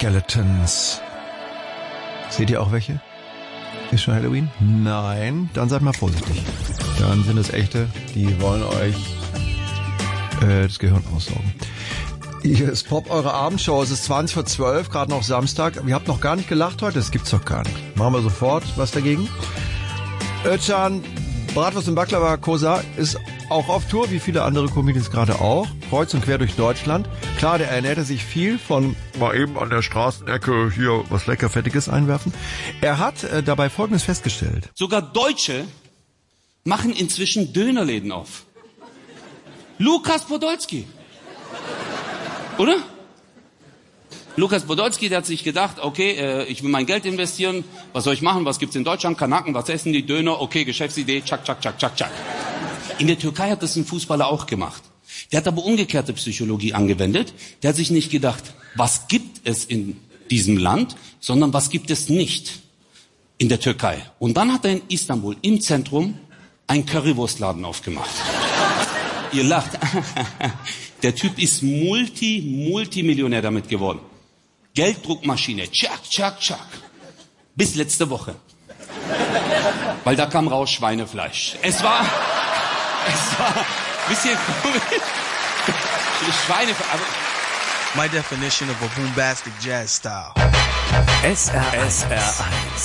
Skeletons. Seht ihr auch welche? Ist schon Halloween? Nein, dann seid mal vorsichtig. Dann sind es echte, die wollen euch das Gehirn aussaugen. Hier ist Pop, eure Abendshow. Es ist 20:12, gerade noch Samstag. Ihr habt noch gar nicht gelacht heute? Das gibt's doch gar nicht. Machen wir sofort was dagegen. Özcan, Bratwurst und Baklava Kosa ist auch auf Tour, wie viele andere Comedians gerade auch. Kreuz und quer durch Deutschland. Klar, der ernährte sich viel von mal eben an der Straßenecke hier was Leckerfettiges einwerfen. Er hat dabei Folgendes festgestellt. Sogar Deutsche machen inzwischen Dönerläden auf. Lukas Podolski. Oder? Lukas Podolski, der hat sich gedacht, okay, ich will mein Geld investieren. Was soll ich machen? Was gibt's in Deutschland? Kanaken, was essen die? Döner, okay, Geschäftsidee, tschak, tschak, tschak, tschak, tschak. In der Türkei hat das ein Fußballer auch gemacht. Der hat aber umgekehrte Psychologie angewendet. Der hat sich nicht gedacht, was gibt es in diesem Land, sondern was gibt es nicht in der Türkei. Und dann hat er in Istanbul im Zentrum einen Currywurstladen aufgemacht. Ihr lacht. Der Typ ist Multimillionär damit geworden. Gelddruckmaschine, tschak, tschak, tschak. Bis letzte Woche. Weil da kam raus Schweinefleisch. Es war ein bisschen komisch. Schweinefleisch. My definition of a bombastic jazz style. SR1